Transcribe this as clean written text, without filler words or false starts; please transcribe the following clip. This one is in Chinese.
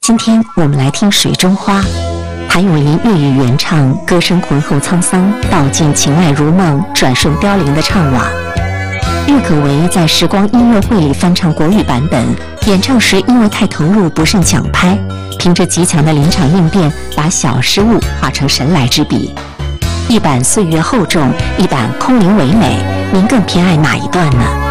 今天我们来听《水中花》，谭咏麟粤语原唱，歌声浑厚沧桑，道尽情爱如梦，转瞬凋零的唱瓦。郁可唯在时光音乐会里翻唱国语版本，演唱时因为太投入不慎抢拍，凭着极强的临场应变，把小失误化成神来之笔。一版岁月厚重，一版空灵唯美，您更偏爱哪一段呢？